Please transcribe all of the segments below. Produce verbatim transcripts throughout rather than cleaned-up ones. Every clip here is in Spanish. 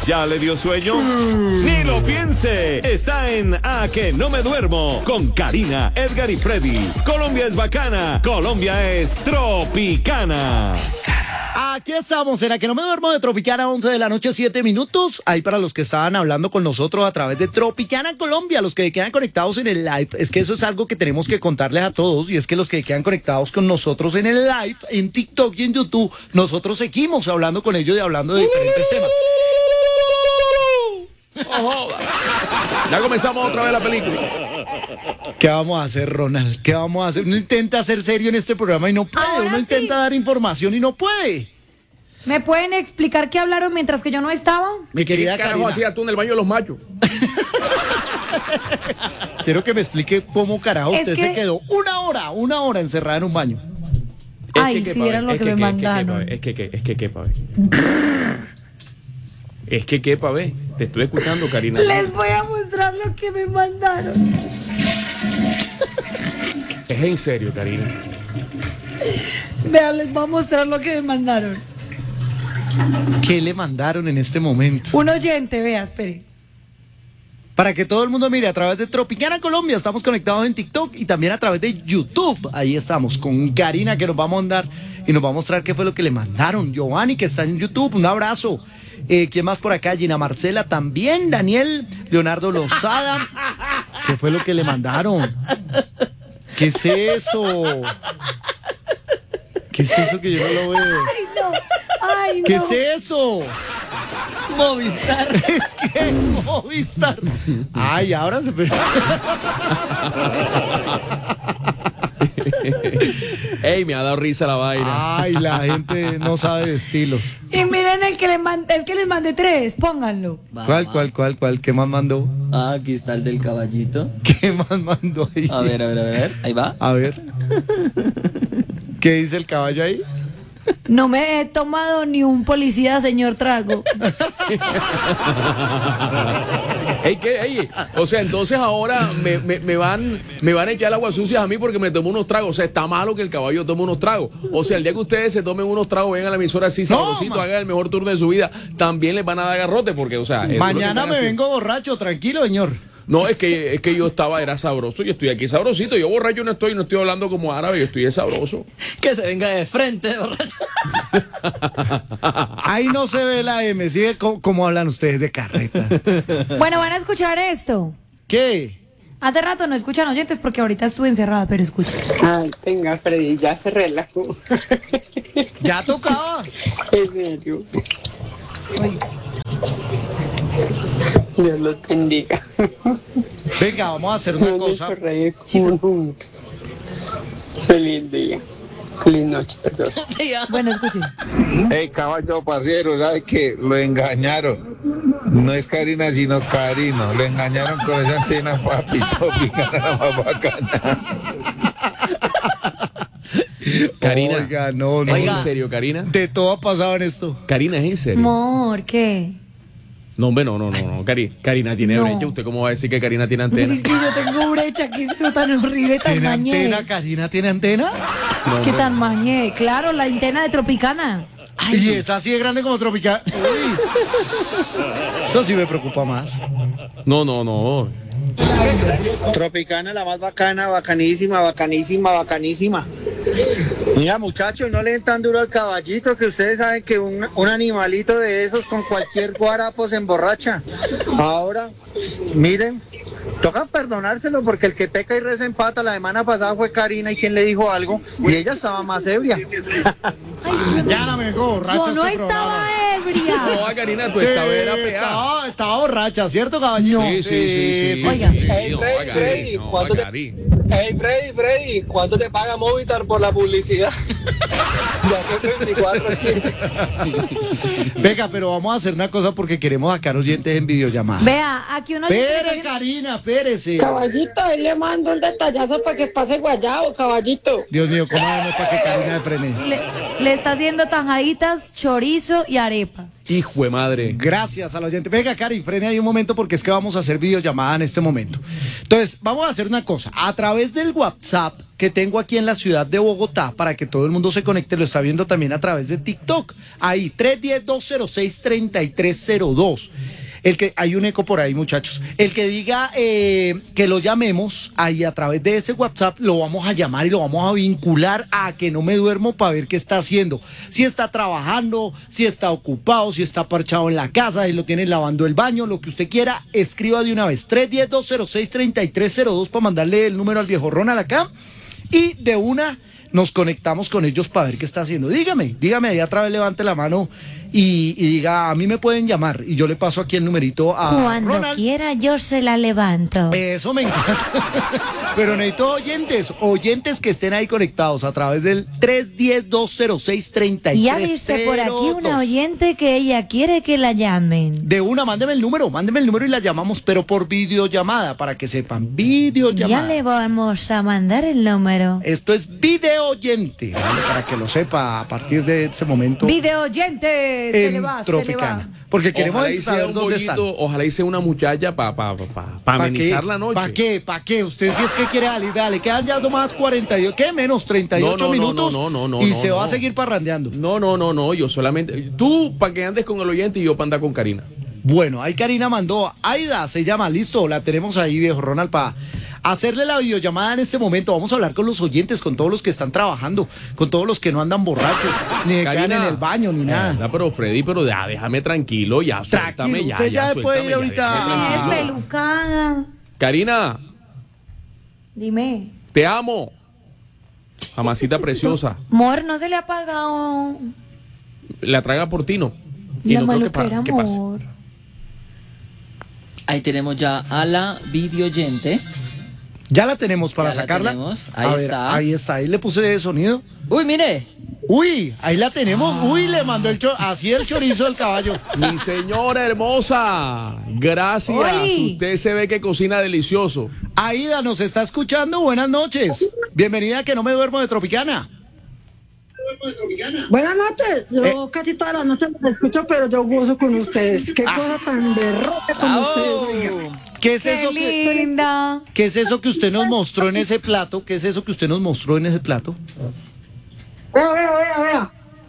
¿Ya le dio sueño? Ni lo piense. Está en A Que No Me Duermo con Karina, Edgar y Freddy. Colombia es bacana. Colombia es tropicana. Aquí estamos, en A Que No Me Duermo de Tropicana, once de la noche, siete minutos. Ahí para los que estaban hablando con nosotros a través de Tropicana Colombia, los que quedan conectados en el live. Es que eso es algo que tenemos que contarles a todos, y es que los que quedan conectados con nosotros en el live, en TikTok y en YouTube, nosotros seguimos hablando con ellos y hablando de diferentes temas. Oh, ya comenzamos otra vez la película. ¿Qué vamos a hacer, Ronald? ¿Qué vamos a hacer? Uno intenta ser serio en este programa y no puede. Ahora Uno sí. intenta dar información y no puede. ¿Me pueden explicar qué hablaron mientras que yo no estaba? Mi querida ¿Qué carajo Karina, hacía tú en el baño de los machos? quiero que me explique cómo carajo Es usted que- se quedó una hora, una hora encerrada en un baño. Ay, que, si pa' vieran ver, lo que me mandaron. Es que, que, es que, que, pa' ver. Es que, que, pa' ver. Te estoy escuchando, Karina. Les voy a mostrar lo que me mandaron. Es en serio, Karina. Vean, les voy a mostrar lo que me mandaron. ¿Qué le mandaron en este momento? Un oyente, vea, espere. Para que todo el mundo mire, a través de Tropicana Colombia estamos conectados en TikTok y también a través de YouTube. Ahí estamos con Karina, que nos va a mandar y nos va a mostrar qué fue lo que le mandaron. Giovanni, que está en YouTube, un abrazo. Eh, ¿Quién más por acá? Gina Marcela también, Daniel, Leonardo Lozada. ¿Qué fue lo que le mandaron? ¿Qué es eso? ¿Qué es eso que yo no lo veo? Ay, no. Ay, no. ¿Qué es eso? Movistar. Es que Movistar. Ay, ahora se... Ey, me ha dado risa la vaina. Ay, la gente no sabe de estilos. Y miren el que le mandé, es que les mandé tres, pónganlo. Va, ¿Cuál, va. cuál, cuál, cuál? ¿Qué más mandó? Ah, aquí está el del caballito. ¿Qué más mandó ahí? A ver, a ver, a ver. Ahí va. A ver. ¿Qué dice el caballo ahí? No me he tomado ni un policía, señor Trago. Ey, ¿qué? Ey, o sea, entonces ahora me, me, me van me van a echar agua sucias a mí porque me tomo unos tragos. O sea, está malo que el caballo tome unos tragos. O sea, el día que ustedes se tomen unos tragos, vengan a la emisora así, sabrosito, ma- hagan el mejor turno de su vida, también les van a dar garrote porque, o sea... eso es lo que Mañana están me haciendo. vengo borracho, tranquilo, señor. No, es que, es que yo estaba, era sabroso, yo estoy aquí sabrosito. Yo borracho no estoy, no estoy hablando como árabe, yo estoy de sabroso. Que se venga de frente, borracho. Ahí no se ve la M, ¿sí? ¿Cómo, cómo hablan ustedes de carreta? Bueno, van a escuchar esto. ¿Qué? Hace rato no escuchan oyentes porque ahorita estuve encerrada, pero escuchen. Ay, venga, Freddy, ya se relajó. Ya tocaba. En serio. Dios los bendiga. Venga, vamos a hacer una Nos cosa. hizo reír juntos. Feliz día. Feliz noche. Bueno, escuchen. Hey, caballo parcero, ¿sabe que lo engañaron? No es Karina, sino Karino. Lo engañaron con esa antena, papi. Tropicana la más bacana. Karina, Oiga, no, no. ¿es Oiga. en serio, Karina? De todo ha pasado en esto. Karina, ¿es en serio? Amor, ¿qué? No, hombre, no, no, no, no. Cari- Karina tiene No. brecha. ¿Usted cómo va a decir que Karina tiene antena? Es que yo tengo brecha, que esto tan horrible, tan ¿Tiene mañé. antena? ¿Karina tiene antena? Es que tan mañé. Claro, la antena de Tropicana. Y es así de grande como Tropical. Uy. Eso sí me preocupa más. No, no, no. Tropicana, la más bacana, bacanísima, bacanísima, bacanísima. Mira, muchachos, no le den tan duro al caballito, que ustedes saben que un, un animalito de esos con cualquier guarapo se emborracha. Ahora, miren, toca perdonárselo porque el que peca y reza empata. La semana pasada fue Karina y quien le dijo algo y ella estaba más ebria. Ya no me vengo borracho. Yo no este estaba programa. ebria. No, Karina, tú Sí, estabas era pegada. estaba, estaba borracha, ¿cierto, caballito? Sí, sí, sí, sí. Oiga. sí, sí, Hey, no, Freddy, Cari, Freddy, no, ¿cuánto te- Cari. Hey Freddy, Freddy, ¿cuánto te paga Movistar por la publicidad? Ya que veinticuatro siete. Venga, pero vamos a hacer una cosa porque queremos sacar oyentes en videollamada. Vea, aquí uno... Espere, Karina, espérese. Caballito, ahí le mando un detallazo para que pase guayabo, caballito. Dios mío, ¿cómo hacemos para que Karina me prene? Le, le está haciendo tajaditas, chorizo y arepa. Hijo de madre. Gracias al oyente. Venga, Cari, frene ahí un momento porque es que vamos a hacer videollamada en este momento. Entonces, vamos a hacer una cosa. A través del WhatsApp que tengo aquí en la ciudad de Bogotá, para que todo el mundo se conecte, lo está viendo también a través de TikTok. Ahí, tres uno cero, dos cero seis, tres tres cero dos. El que, hay un eco por ahí, muchachos. El que diga eh, que lo llamemos, ahí a través de ese WhatsApp, lo vamos a llamar y lo vamos a vincular a Que No Me Duermo para ver qué está haciendo. Si está trabajando, si está ocupado, si está parchado en la casa, si lo tiene lavando el baño, lo que usted quiera, escriba de una vez. tres uno cero, dos cero seis, tres tres cero dos para mandarle el número al viejo Ronald acá. Y de una nos conectamos con ellos para ver qué está haciendo. Dígame, dígame ahí a través, levante la mano y, y diga, a mí me pueden llamar. Y yo le paso aquí el numerito a Cuando Ronald. quiera yo se la levanto. Eso me encanta. Pero necesito oyentes, oyentes que estén ahí conectados a través del tres uno cero, dos cero seis, tres tres cero dos. Ya dice por aquí una oyente que ella quiere que la llamen. De una, mándeme el número, mándeme el número y la llamamos, pero por videollamada, para que sepan, videollamada. Ya le vamos a mandar el número. Esto es video oyente, ¿vale? Para que lo sepa a partir de ese momento. Video oyente, se en le va, se le va. Tropicana. Porque queremos Ojalá hice saber un dónde bollito, están. ojalá hice una muchacha para pa, pa, pa, pa amenizar la noche. ¿Para qué? ¿Para qué? Usted si es que quiere salir, dale. Quedan ya nomás cuarenta y ocho, ¿qué? Menos treinta y ocho No, no, no, minutos. no, no, no, y no, se no. va a seguir parrandeando. No, no, no, no, yo solamente... Tú para que andes con el oyente y yo para andar con Karina. Bueno, ahí Karina mandó, Aida se llama, listo, la tenemos ahí, viejo Ronald, para hacerle la videollamada en este momento. Vamos a hablar con los oyentes, con todos los que están trabajando, con todos los que no andan borrachos, ni que quedan en el baño, ni nada. No, pero Freddy, pero ya, déjame tranquilo, ya, suéltame, ya, usted ya ya, puede ir suéltame, ahorita. ya, déjame Es tranquilo. pelucada. Karina, Dime. te amo. Mamacita preciosa. Amor, no se le ha apagado La traga por Tino. Y la no creo que maluquera, pa- ¿qué pasa? amor. Ahí tenemos ya a la videoyente. Ya la tenemos para Ya la sacarla. tenemos, ahí A ver, está. ahí está, ahí le puse de sonido. Uy, mire. Uy, ahí la tenemos. Uy, le mandó el chorizo, así el chorizo del caballo. Mi señora hermosa, gracias. Oli. Usted se ve que cocina delicioso. Aida, ¿nos está escuchando? Buenas noches. Bienvenida a Que No Me Duermo de Tropicana. Buenas noches. Yo Eh. casi todas las noches los escucho, pero yo gozo con ustedes. Qué Ah. cosa tan berroca con ustedes, oiga. ¿Qué es Qué eso que, linda. qué es eso que usted nos mostró en ese plato? ¿Qué es eso que usted nos mostró en ese plato? Vea, vea, vea, vea.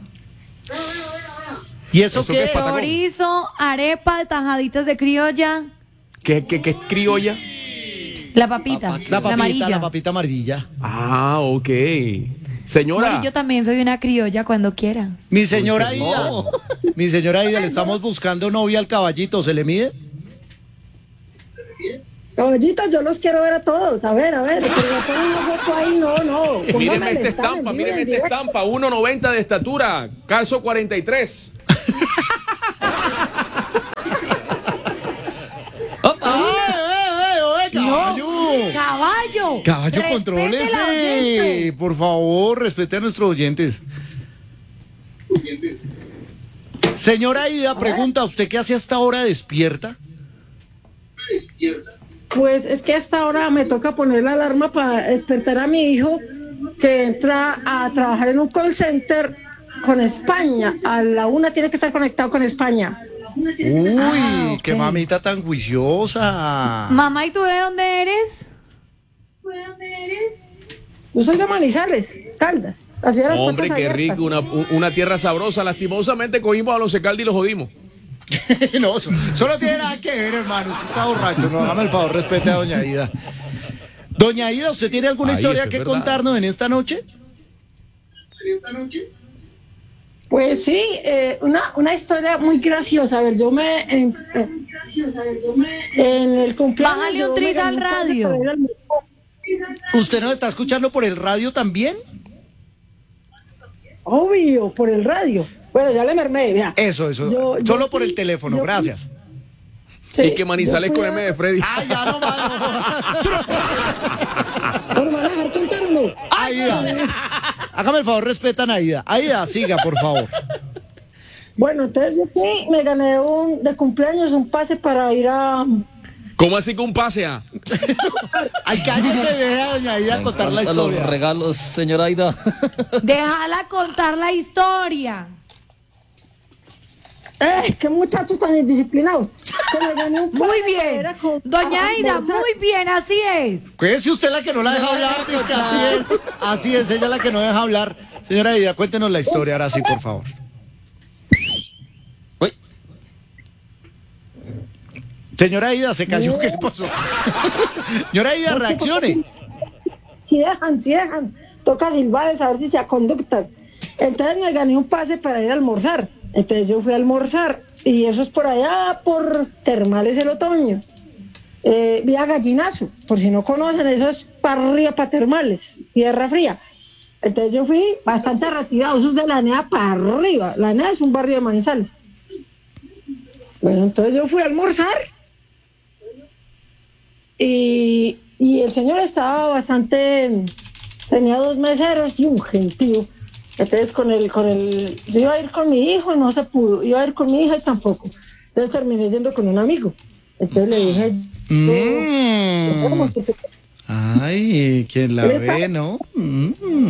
¿Y eso, ¿Eso qué qué es? es, patacón? Chorizo, arepa, tajaditas de criolla. ¿Qué, qué, qué es criolla? La papita, Papá, La la, papita, amarilla. la papita amarilla. Ah, ok. Señora. Amor, y yo también soy una criolla cuando quiera. Mi señora Aida, no. mi señora Aida, le estamos buscando novia al caballito, ¿se le mide? Caballitos, yo los quiero ver a todos. A ver, a ver. Pero me ponen una foto ahí, no, no. Míreme Pónganme el esta stand, estampa, miren, míreme esta miren. estampa. uno noventa de estatura, calzo cuarenta y tres. ¡Ay, ay, ay, caballo! ¡Caballo! Caballo, Respete al contrólese. oyente. Por favor, respete a nuestros oyentes. Señora Aida, pregunta, ¿usted qué hace hasta ahora despierta? Pues es que hasta ahora me toca poner la alarma para despertar a mi hijo que entra a trabajar en un call center con España. A la una tiene que estar conectado con España. Uy, Ah, ok. qué mamita tan juiciosa. Mamá, ¿y tú de dónde eres? Yo soy de Manizales, Caldas. La ciudad de las Hombre, puertas qué abiertas. rico, una, una tierra sabrosa. Lastimosamente cogimos a los Secaldi y los jodimos. No, eso, eso no tiene nada que ver, hermano. Usted está borracho. No, hágame el favor, respete a doña Aida. Doña Aida, ¿usted tiene alguna Ay, historia eso es que verdad. contarnos en esta noche? Pues sí, eh, una, una historia muy graciosa. A ver, yo me... En, en- en el cumpleaños... Bájale yo un me tris gané al un pase radio. para ir al- ¿Usted nos está escuchando por el radio también? Obvio, por el radio. Bueno, ya le mermé, vea. Eso, eso. Yo- yo Solo por fui- el teléfono, yo- gracias. Sí, y que Manizales yo con fui M a- de Freddy. Ah, ya no, mano. Bueno, ¿me van a dejar contarme? Aida, hágame el favor, respetan a Aida. Aida, siga, por favor. Bueno, entonces yo fui, me gané un, de cumpleaños un pase para ir a... ¿Cómo así que un pase a? Ay, cállese, deje a doña Aida contar la A los historia. regalos, señora Aida. Déjala contar la historia. Eh, qué muchachos tan indisciplinados. Que me gané un Muy pase bien. cadera con- Doña a Aida, almorzar. muy bien, así es. Cuídese usted la que no la deja hablar, dice que así es. Así es, ella la que no deja hablar. Señora Aida, cuéntenos la historia ahora sí, por favor. Uy, Señora Aida, se cayó, ¿qué pasó? Señora Aida, reaccione. Si dejan, si dejan. Toca silbar, a ver si se aconductan. Entonces me gané un pase para ir a almorzar. Entonces yo fui a almorzar. Y eso es por allá, por Termales el Otoño. Eh, vía Gallinazo, por si no conocen, eso es para arriba, para Termales, tierra fría. Entonces yo fui bastante retirado, eso es de la N E A para arriba. La N E A es un barrio de Manizales. Bueno, entonces yo fui a almorzar. Y, y el señor estaba bastante, tenía dos meseros y un gentío. Entonces con el, con el, yo iba a ir con mi hijo y no se pudo, iba a ir con mi hija y tampoco. Entonces terminé yendo con un amigo. Entonces le dije, Mm. Ay, ¿quién la ve, no? Mm.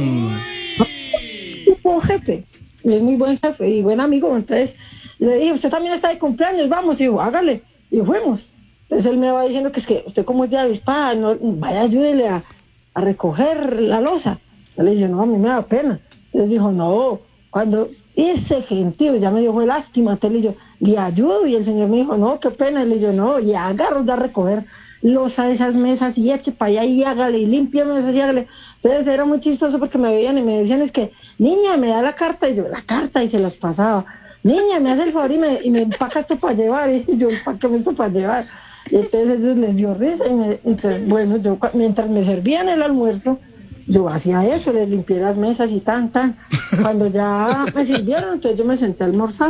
un buen jefe, es muy buen jefe y buen amigo. Entonces le dije, usted también está de cumpleaños, vamos, y dijo, hágale, y fuimos. Entonces él me va diciendo que es que usted como es de avispada, no, vaya, ayúdele a, a recoger la loza. Yo le dije, no, a mí me da pena. Entonces dijo, no, cuando ese gentío ya me dio fue lástima. Entonces le dije, le ayudo, y el señor me dijo, no, qué pena. Y le dije, no, y agarro ya a recoger loza de esas mesas y eche para allá y hágale y limpie mesas y hágale. Entonces era muy chistoso porque me veían y me decían, es que, niña, me da la carta, y yo, la carta, y se las pasaba. Niña, me hace el favor y me, y me empaca esto para llevar, y yo, empáqueme esto para llevar. Y entonces ellos les dio risa, y me, entonces, bueno, yo cu- mientras me servían el almuerzo, yo hacía eso, les limpié las mesas y tan, tan. Cuando ya me sirvieron, entonces yo me senté a almorzar.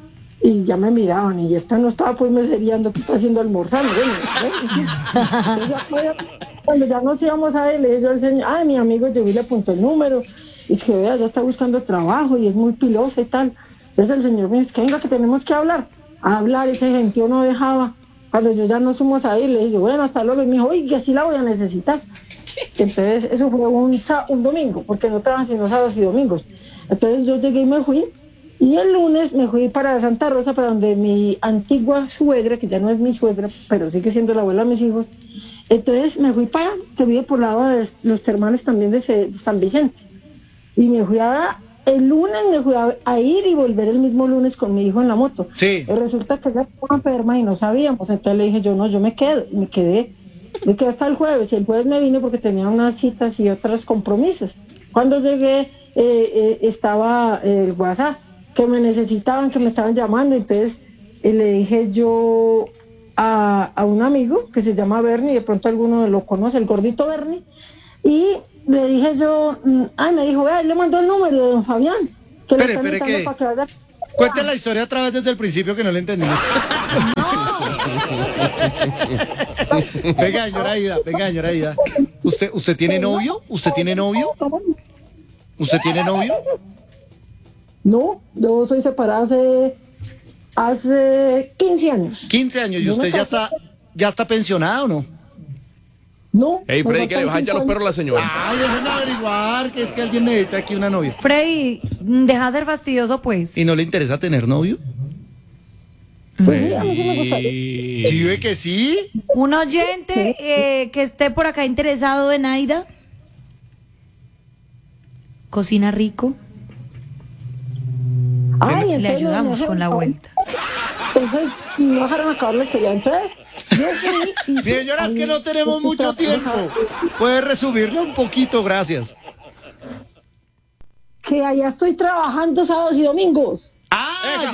Y ya me miraban, y esta no estaba pues meseriando, que está haciendo almorzar. Bueno, bueno, entonces ya fue- cuando ya nos íbamos a ver, le dije yo al señor, ay, mi amigo llegó y le apuntó el número, y es que vea, ya está buscando trabajo y es muy pilosa y tal. Entonces el señor me dice, que venga, que tenemos que hablar. A hablar, ese gentío no dejaba. Cuando yo ya nos fuimos a ir, le dije, bueno, hasta luego. Y me dijo, oye, sí la voy a necesitar. Entonces eso fue un, sa- un domingo, porque no trabajan sino sábados y domingos. Entonces yo llegué y me fui. Y el lunes me fui para Santa Rosa, para donde mi antigua suegra, que ya no es mi suegra, pero sigue siendo la abuela de mis hijos. Entonces me fui para, que vive por el lado de los termales también de Se- San Vicente. Y me fui a, el lunes me fui a, a ir y volver el mismo lunes con mi hijo en la moto. Sí. Y resulta que ella estaba enferma y no sabíamos. Entonces le dije yo, no, yo me quedo. Y me quedé. Me quedé hasta el jueves. Y el jueves me vine porque tenía unas citas y otros compromisos. Cuando llegué, eh, eh, estaba el WhatsApp, que me necesitaban, que me estaban llamando. Entonces eh, le dije yo a, a un amigo que se llama Bernie, de pronto alguno lo conoce, el gordito Bernie, y le dije yo, mm, ay, me dijo, vea, él le mandó el número de don Fabián, que Espere, le está espere, invitando ¿qué? para que vaya. Cuente la historia otra vez desde el principio que no le entendimos. Venga, señora Aida, venga, señora Aida. ¿Usted, ¿Usted tiene novio? ¿Usted tiene novio? ¿Usted tiene novio? No, yo soy separada hace, hace quince años. quince años. ¿Y Yo me usted ya casé- está, ya está pensionada o no? No. Ey, me Freddy, que le faltan vas a echar los cinco perros a la señora. Ay, déjenme averiguar que es que alguien necesita aquí una novia. Freddy, deja de ser fastidioso, pues. ¿Y no le interesa tener novio? años. Pues sí, a mí sí me gustaría. Sí, ve que sí. Un oyente eh, que esté por acá interesado en Aida. Cocina rico. Ay, Le entonces ayudamos me hacen con la favor. vuelta. Entonces, no dejaron acabar la historia. Entonces, yo fui y... Mi señora, es que no tenemos mucho tiempo. Puede resumirle un poquito, gracias. Que allá estoy trabajando sábados y domingos. Ah,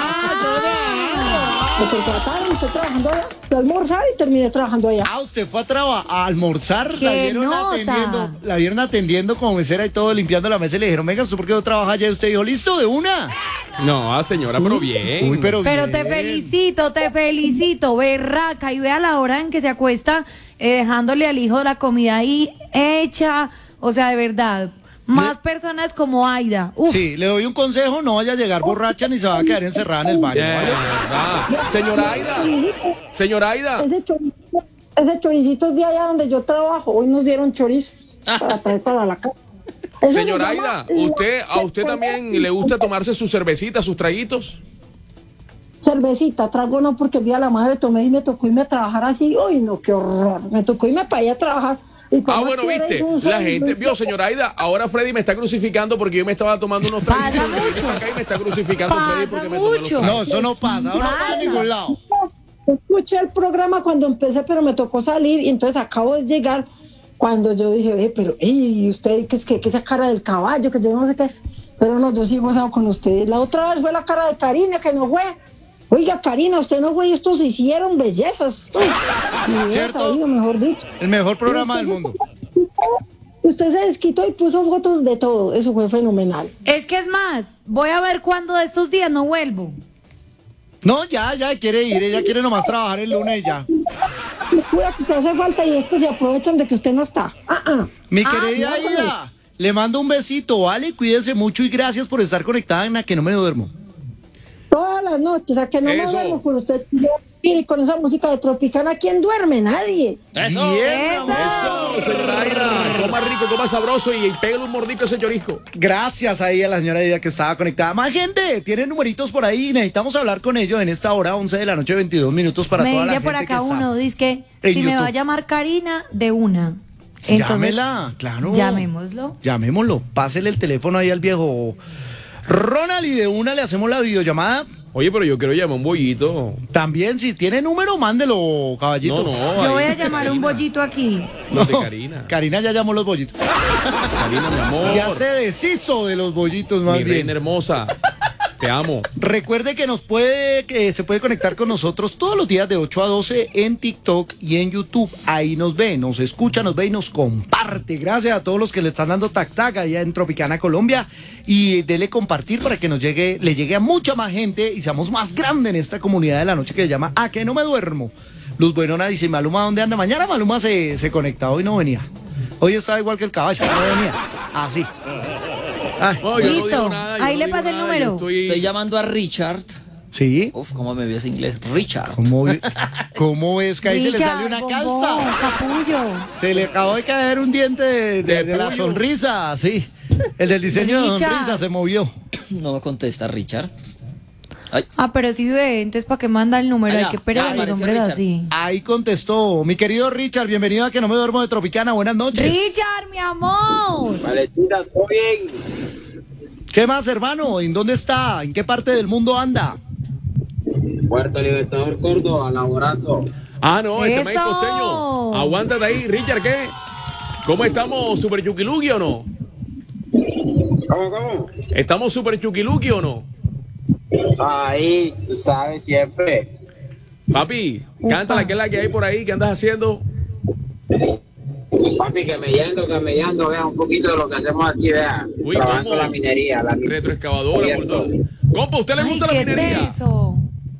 ya. Me contrataron, estoy trabajando allá. Fui a almorzar y terminé trabajando allá. Ah, usted fue a, traba- a almorzar, la ¡Qué vieron nota! atendiendo, la vieron atendiendo como mesera y todo, limpiando la mesa y le dijeron, venga, ¿usted por qué no trabaja allá? Y usted dijo, listo, de una. No, ah, señora, pero bien. Uy, pero Pero bien. te felicito, te felicito, berraca. Y vea la hora en que se acuesta eh, dejándole al hijo la comida ahí hecha. O sea, de verdad, más personas como Aida. Uf, Sí, le doy un consejo, no vaya a llegar borracha ni se va a quedar encerrada en el baño. Bien, ¿vale? verdad. Señora Aida, señora Aida, Ese choricito, ese choricito es de allá donde yo trabajo. Hoy nos dieron chorizos para traer para la casa. Eso se señora llama Aida, usted, ¿a usted la- también le gusta tomarse sus cervecitas, sus traguitos? cervecita, trago no, porque el día de la madre tomé y me tocó irme a trabajar así. Uy, no, qué horror. Me tocó irme para allá a trabajar. Y Ah, bueno, quieres viste, un la solo- gente, vio, señora Aida, ahora Freddy me está crucificando porque yo me estaba tomando unos tragos. Pasa Vengo mucho. acá y me está crucificando Freddy Pasa porque me tomé los mucho. tragos. No, eso no pasa, eso no pasa en ningún lado. Escuché el programa cuando empecé, pero me tocó salir y entonces acabo de llegar cuando yo dije, eh, pero, ¿y usted qué es que, que esa cara del caballo, que yo no sé qué? Pero no, yo sí he gozado con ustedes. La otra vez fue la cara de Karina, que no fue. Oiga, Karina, usted no fue y estos se hicieron bellezas. Uy, si hubiera ¿Cierto? sabido, mejor dicho. El mejor programa del Usted se- mundo. Usted se desquitó y puso fotos de todo. Eso fue fenomenal. Es que es más, voy a ver cuándo de estos días no vuelvo. No, ya, ya quiere ir, ella quiere nomás trabajar el lunes y ya. Jura que usted hace falta y es que se aprovechan de que usted no está. Ah, ah. Mi Ah, querida no, Ida, le mando un besito, vale, cuídese mucho y gracias por estar conectada en la que no me duermo. Todas las noches, a que no me Eso. duermo con usted. Y con esa música de Tropicana, ¿quién duerme? Nadie. Eso. Bien, mi Eso. amor. Eso, señora Aida, coma rico, coma sabroso y pégale un mordico a ese chorisco. Gracias ahí a la señora Ida que estaba conectada. Más gente, tienen numeritos por ahí, necesitamos hablar con ellos en esta hora, once de la noche, veintidós minutos para Me toda la dice gente por acá que está. uno, dice que en si me va a YouTube. llamar Karina, de una. Llámela, claro. Llamémoslo. Llamémoslo, pásele el teléfono ahí al viejo Ronald y de una le hacemos la videollamada. Oye, pero yo quiero llamar un bollito. También, si tiene número, mándelo, caballito. No, no. Yo ahí, voy a llamar a un Karina. bollito aquí. Los de Karina. Karina ya llamó los bollitos. Karina, mi amor. Ya se deshizo de los bollitos, más Mi bien. reina hermosa. Te amo. Recuerde que nos puede, que se puede conectar con nosotros todos los días de ocho a doce en TikTok y en YouTube. Ahí nos ve, nos escucha, nos ve y nos comparte. Gracias a todos los que le están dando tac tac allá en Tropicana, Colombia. Y dele compartir para que nos llegue, le llegue a mucha más gente y seamos más grande en esta comunidad de la noche que se llama A que no me duermo. Luz Buenona dice, Maluma, ¿dónde anda? Mañana Maluma se, se conecta, hoy no venía. Hoy estaba igual que el caballo, no venía. Así. Ay, No, yo no Listo. digo nada, yo Ahí no le digo pasé el nada, número. yo estoy- Estoy llamando a Richard. ¿sí? Uf, cómo me vio ese inglés. Richard. ¿Cómo, ve- cómo ves que ahí se le Richard, sale una bombón, calza? capullo. Se le acabó de caer un diente de, de- De de la puyo. sonrisa, sí. El del diseño de Richard. sonrisa se movió. No me contesta Richard. Ay, Ah, pero sí ve, entonces ¿para qué manda el número? Ah, Hay ya, que ya esperar los apareció hombres Richard. así. Ahí contestó mi querido Richard, bienvenido a Que No Me Duermo de Tropicana, buenas noches. Richard, mi amor. Palestina, todo bien. ¿Qué más, hermano? ¿En dónde está? ¿En qué parte del mundo anda? Puerto Libertador, Córdoba, laborando. Ah, no, este maíz ¡Eso! costeño. Aguántate ahí, Richard, ¿qué? ¿Cómo estamos? ¿Super chuquiluqui o no? ¿Cómo, cómo? ¿Estamos super chuquiluqui o no? Ahí, tú sabes, siempre. Papi, Upa. cántala, que es la que hay por ahí, ¿qué andas haciendo? Papi, que me yendo, que me yendo, vea un poquito de lo que hacemos aquí, vea. Uy, Trabajando ¿cómo? la minería, la minería. Retroexcavadora, por todo. Compa, ¿a usted le Ay, gusta la qué minería? teso.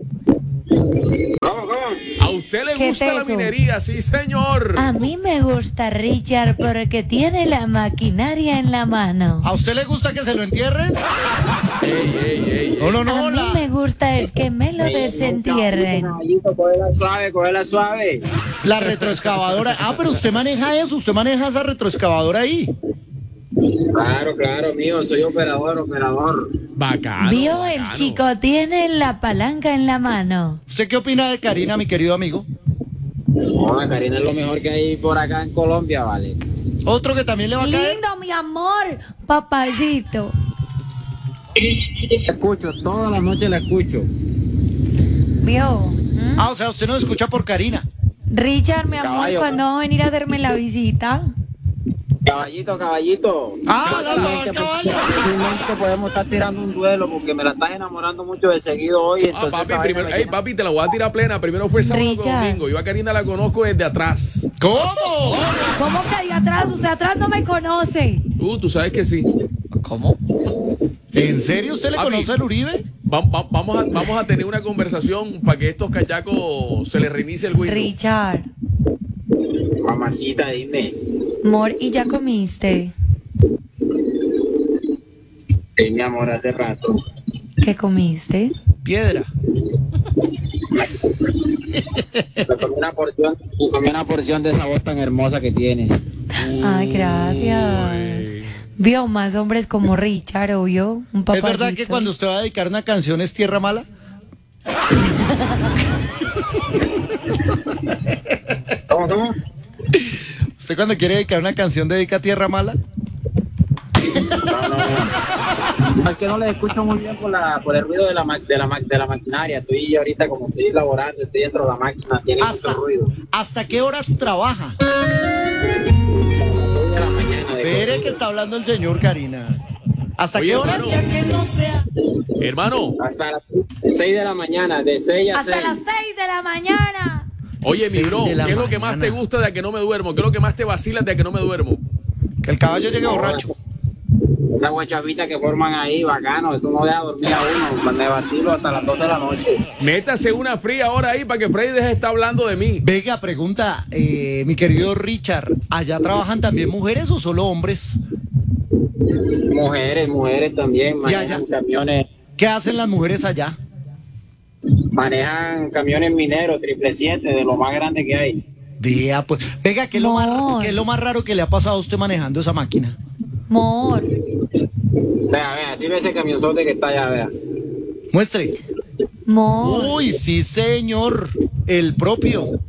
¿Cómo, cómo? ¿A usted le ¿Qué gusta la teso? minería? Sí, señor. A mí me gusta Richard porque tiene la maquinaria en la mano. ¿A usted le gusta que se lo entierren? Ey, ey, ey. No, no, no. A mí la- me gusta es que me lo desentierren. Caballito, cógela suave, cógela suave. La retroexcavadora. Ah, pero usted maneja eso, usted maneja esa retroexcavadora ahí. Claro, claro, mío, soy operador, operador. Bacano. Vio, el bacano. chico tiene la palanca en la mano. ¿Usted qué opina de Karina, mi querido amigo? No, Karina es lo mejor que hay por acá en Colombia, vale. Otro que también le va a caer. Lindo, mi amor, papacito. La escucho, todas las noches la escucho. Vio. Ah, o sea, usted no escucha por Karina. Richard, mi amor, Caballo. ¿cuándo va a venir a hacerme la visita? Caballito, caballito. Ah, no, no, Fácilmente, caballo. fácilmente podemos estar tirando un duelo porque me la estás enamorando mucho de seguido hoy. Ah, Entonces, papi, esa vaina primero, me ey, tiene- papi, te la voy a tirar plena. Primero fue sábado con Richard. domingo. Yo a Karina la conozco desde atrás. ¿Cómo? ¿Cómo que de atrás? Usted atrás no me conoce. Uh, tú sabes que sí. ¿cómo? ¿En serio usted le Papi. conoce al Uribe? Va- va- vamos, a, vamos a tener una conversación para que estos cachacos se les reinicie el Windows. Richard, Mamacita, dime. amor, ¿y ya comiste? Sí, mi amor, hace rato. ¿Qué comiste? Piedra. Me comí una porción, me comí una porción de esa voz tan hermosa que tienes. Ay, gracias. Vio más hombres como Richard, obvio. Un ¿Es papacito. verdad que cuando usted va a dedicar una canción es tierra mala? ¿Cómo, cómo? ¿Usted cuando quiere dedicar una canción dedica a Tierra Mala? No, no, no. Es que no les escucho muy bien por, la, por el ruido de la, ma- de, la, ma- de la maquinaria. Estoy ahorita, como estoy laborando, estoy dentro de la máquina, tiene ¿Hasta, mucho ruido. ¿Hasta qué horas trabaja? seis de la mañana. de Espere que está hablando el señor Karina. ¿Hasta Oye, qué horas? hermano. Hermano, Hasta las seis de la mañana, de seis a Hasta seis. las seis de la mañana. oye, mi Seis bro, de la ¿qué es lo que más mañana. te gusta de A Que No Me Duermo? ¿Qué es lo que más te vacila de A Que No Me Duermo? Que el caballo llegue borracho. Una guachavita que forman ahí, bacano, eso no deja dormir a uno, me vacilo hasta las doce de la noche. Métase una fría ahora ahí para que Freddy deje de estar hablando de mí. Venga, pregunta, eh, mi querido Richard, ¿allá trabajan también mujeres o solo hombres? Mujeres, mujeres también, Ya, manejan ya. camiones, ¿Qué hacen las mujeres allá? manejan camiones mineros, triple siete, de lo más grande que hay. Vea, pues, venga, ¿qué es, lo más, Amor. ¿qué es lo más raro que le ha pasado a usted manejando esa máquina? Amor. Vea, vea, así ve ese camionzote que está allá, vea. Muestre. Amor. Uy, sí, señor, el propio.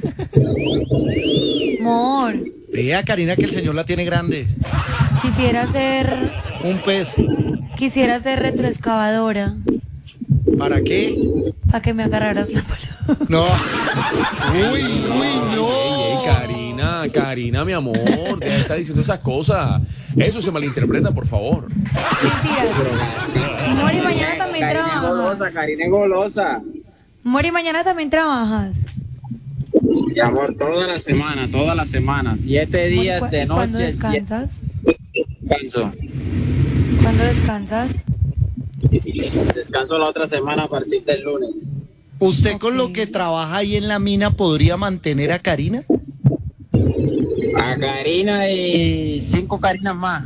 Amor. Vea, Karina, que el señor la tiene grande. Quisiera ser. Un pez. Quisiera ser retroexcavadora. ¿Para qué? Para que me agarraras la mano. No. Uy, uy, Ey, ey, no. Karina, Karina, mi amor, deja de estar diciendo esas cosas. Eso se malinterpreta, por favor. Mentiras. Amor, y mañana también Karina es golosa, trabajas. Karina es golosa. Amor, y mañana también trabajas. Mi amor, toda la semana, toda la semana, siete días Amor, ¿y de cu- y ¿Cuándo noche, siete descansas? descanso. ¿Cuándo descansas? Descanso la otra semana a partir del lunes. ¿Usted con lo que trabaja ahí en la mina podría mantener a Karina? A Karina y cinco Karinas más.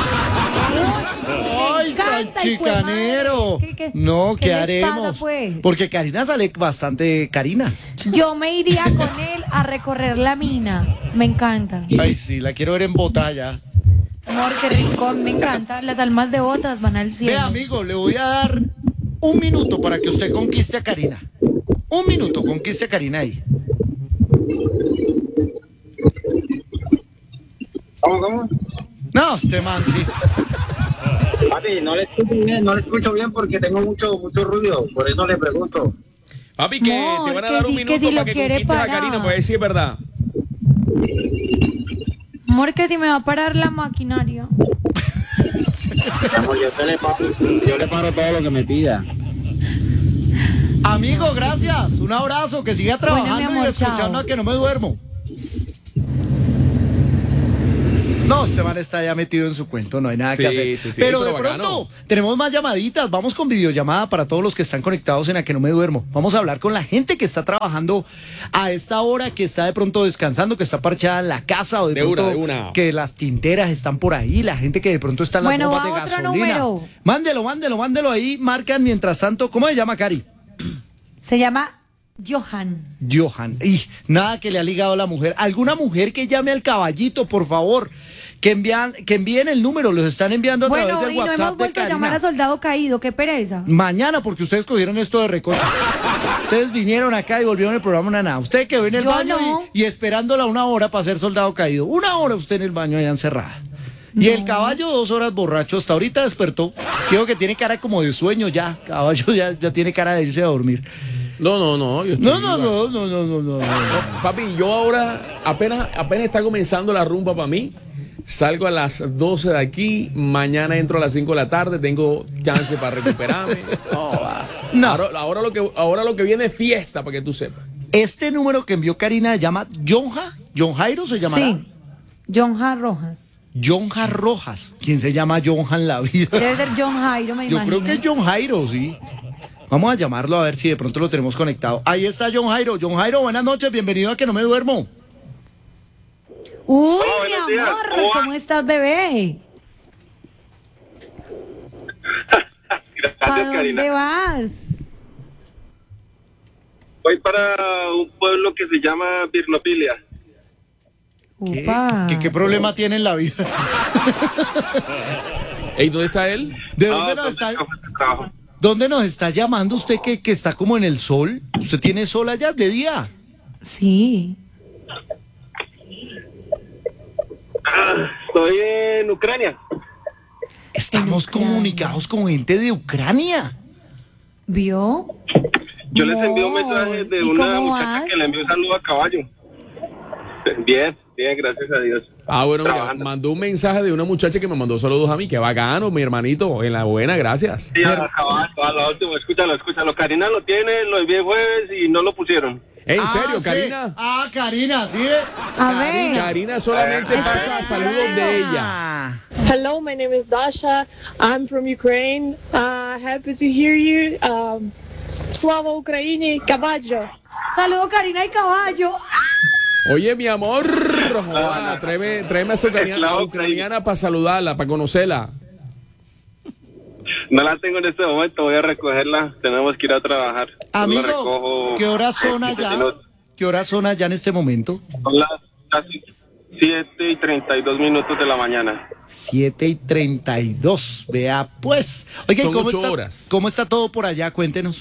¡Ay, tan encanta, hijo de chicanero! madre. ¿Qué- qué- No, qué ¿qué les haremos? pasa, pues? Porque Karina sale bastante Karina. Yo me iría con él a recorrer la mina. Me encanta. Ay, sí, la quiero ver en botalla. Amor, qué rincón, me encanta. Las almas de botas van al cielo. Ve, amigo, le voy a dar un minuto para que usted conquiste a Karina. Un minuto, conquiste a Karina ahí. ¿Cómo, cómo? No, este man, sí. Papi, no le escucho bien, no le escucho bien porque tengo mucho, mucho ruido, por eso le pregunto. Papi, que Amor, te van a que dar un sí, minuto que si lo para que quiere conquistes a parar. Karina, pues sí es verdad. Amor, que si me va a parar la maquinaria. Mi amor, yo, te le paro, yo le paro todo lo que me pida. Amigo, gracias. Un abrazo, que siga Bueno, mi trabajando amor, y escuchando chao. a Que No Me Duermo. No, este man está ya metido en su cuento, no hay nada que Sí, hacer. sí, sí, pero pero de bacano. pronto tenemos más llamaditas. Vamos con videollamada para todos los que están conectados en A Que No Me Duermo. Vamos a hablar con la gente que está trabajando a esta hora, que está de pronto descansando, que está parchada en la casa o de, De pronto una, de una. que las tinteras están por ahí, la gente que de pronto está en las Bueno, bombas va de otro gasolina. número. Mándelo, mándelo, mándelo ahí. Marcan mientras tanto. ¿Cómo se llama, Cari? Se llama Johan. Johan. Y nada que le ha ligado a la mujer. ¿Alguna mujer que llame al caballito, por favor? Que envían, que envíen el número, los están enviando a Bueno, través del y no WhatsApp hemos de vuelto a llamar a Karina. Soldado Caído, qué pereza. Mañana, porque ustedes cogieron esto de recocha. Ustedes vinieron acá y volvieron el programa una nada. Usted quedó en el Yo baño no. y, y esperándola una hora para ser soldado caído. Una hora usted en el baño allá encerrada. Y el caballo dos horas borracho, hasta ahorita despertó. Creo que tiene cara como de sueño ya. Caballo ya, ya tiene cara de irse a dormir. No, no, no. Yo estoy No, no, igual. no, no, no, no, no, no. Papi, yo ahora apenas, apenas está comenzando la rumba para mí. Salgo a las doce de aquí, mañana entro a las cinco de la tarde, tengo chance para recuperarme. No, va. No. Ahora, ahora lo que, ahora lo que viene es fiesta, para que tú sepas. Este número que envió Karina se llama Jonja. ¿John Jairo se llamará? Sí, Jonja Rojas. Jonja Rojas. ¿Quién se llama Jonja en la vida? Debe ser John Jairo, me Yo imagino. creo que es John Jairo, sí. Vamos a llamarlo a ver si de pronto lo tenemos conectado. Ahí está John Jairo. John Jairo, buenas noches, bienvenido a Que No Me Duermo. Uy, Hola, mi buenos días. amor, ¿Cómo va? ¿cómo estás, bebé? ¿Para Gracias, dónde Karina. vas? Voy para un pueblo que se llama Virnopilia. ¿Qué, Upa. ¿Qué, qué problema tiene en la vida? Ey, ¿dónde está él? ¿De dónde Ah, nos está? ¿dónde está este trabajo? ¿Dónde nos está llamando usted que, que está como en el sol? ¿Usted tiene sol allá de día? Sí. Estoy en Ucrania. Estamos Ucrania. comunicados con gente de Ucrania. ¿Vio? Yo les envío un No, mensaje de ¿y una cómo muchacha vas? que le envió un saludo a caballo. Bien, bien, gracias a Dios. Ah, bueno, mira, Trabajando. mandó un mensaje de una muchacha que me mandó saludos a mí. Qué bacano, mi hermanito. En la buena, gracias. Sí, a caballo, a lo último, escúchalo, escúchalo. Karina lo tiene, lo envié jueves y no lo pusieron. ¿En Ah, serio, sí. Karina? Ah, Karina, sí. A ver. Karina solamente pasa saludos de ella. Ah. Hello, my name is Dasha. I'm from Ukraine. Uh, happy to hear you. Um, Slava Ukraini, caballo. Saludo Karina y Caballo. Oye, mi amor, joda, tráeme, tráeme a su ucraniana, Claro, ucraniana para saludarla, para conocerla. No la tengo en este momento, voy a recogerla. Tenemos que ir a trabajar. La Amigo, recojo ¿qué horas son en quince allá? minutos. ¿Qué horas son allá en este momento? Son las casi siete y treinta y dos minutos de la mañana. siete y treinta y dos. Vea, pues. Oiga, ¿y Son cómo ocho está, horas. cómo está todo por allá? Cuéntenos.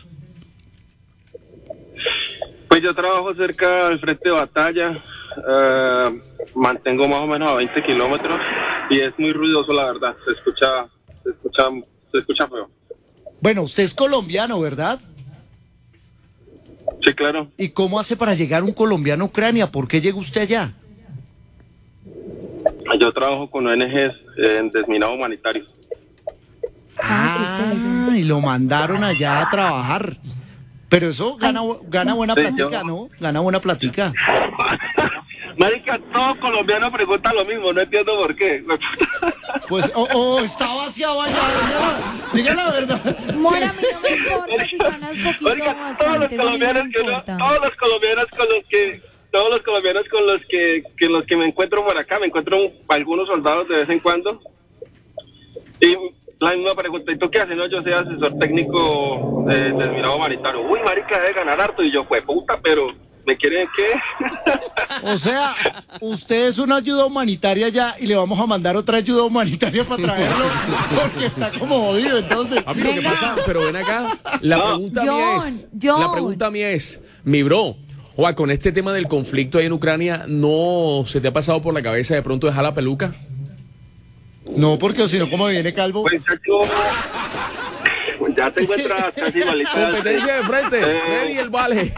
Pues yo trabajo cerca del frente de batalla, eh, mantengo más o menos a veinte kilómetros y es muy ruidoso, la verdad. Se escucha, se escucha, se escucha feo. Bueno, usted es colombiano, ¿verdad? Sí, claro. ¿Y cómo hace para llegar un colombiano a Ucrania? ¿Por qué llega usted allá? Yo trabajo con O N Ges en desminado humanitario. Ah, y lo mandaron allá a trabajar. Pero eso gana, gana buena Sí, platica, yo- ¿no? Gana buena platica. Marica, todo colombiano pregunta lo mismo, no entiendo por qué. Pues, oh, oh, está vaciado allá. Diga, diga la verdad. Mora, a mí no me importa si ganas poquito o Oiga, todos los bastante, eso a mí no colombianos me que no- importa. todos los colombianos con los que todos los colombianos con los que, que los que me encuentro por acá, me encuentro algunos soldados de vez en cuando. Y la misma pregunta, ¿y tú qué haces? No, yo soy asesor técnico eh, del mirado humanitario. Uy, marica, debe ganar harto. Y yo, fue puta, pero ¿me quieren qué? O sea, usted es una ayuda humanitaria ya y le vamos a mandar otra ayuda humanitaria para traerlo porque está como jodido, entonces. Papi, lo que Venga. pasa, pero ven acá, la pregunta mía John, es, John. la pregunta mía es, mi bro, oa, con este tema del conflicto ahí en Ucrania, ¿no se te ha pasado por la cabeza de pronto dejar la peluca? No, porque si no, ¿cómo viene calvo? Pues ya yo- ya tengo entradas casi igualitas. Competencia de frente, Eh. Freddy el Vale.